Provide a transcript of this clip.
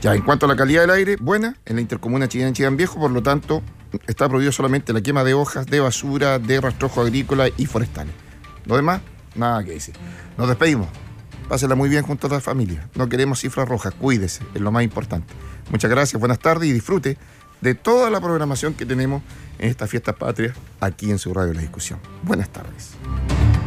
Ya, en cuanto a la calidad del aire, buena, en la intercomuna Chillán Viejo, por lo tanto, está prohibido solamente la quema de hojas, de basura, de rastrojo agrícola y forestales. Lo demás, nada que decir. Nos despedimos. Pásela muy bien junto a la familia. No queremos cifras rojas, cuídese, es lo más importante. Muchas gracias, buenas tardes y disfrute de toda la programación que tenemos en estas fiestas patrias aquí en su radio La Discusión. Buenas tardes.